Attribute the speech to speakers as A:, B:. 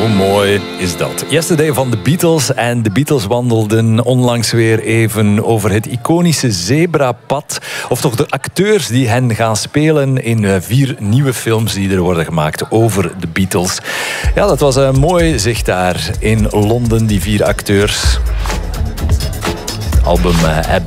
A: Hoe mooi is dat? Yesterday van de Beatles. En de Beatles wandelden onlangs weer even over het iconische zebrapad. Of toch de acteurs die hen gaan spelen in 4 nieuwe films die er worden gemaakt over de Beatles. Ja, dat was mooi zicht daar in Londen, die 4 acteurs. Album